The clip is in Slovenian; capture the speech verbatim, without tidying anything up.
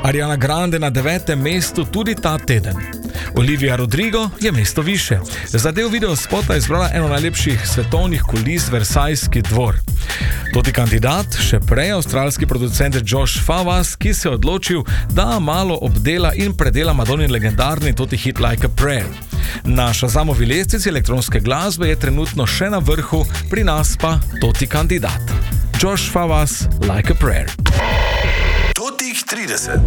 Ariana Grande na devetem mestu tudi ta teden. Olivia Rodrigo je mesto više. Za del video spota je izbrala eno najlepših svetovnih kulis Versajski dvor. Toti kandidat, še prej avstralski producent Josh Favas, ki se je odločil, da malo obdela in predela Madonin legendarni toti hit Like a Prayer. Na Shazamovi lestvici elektronske glasbe je trenutno še na vrhu, pri nas pa toti kandidat. Josh Favas, Like a Prayer. Totih trideset.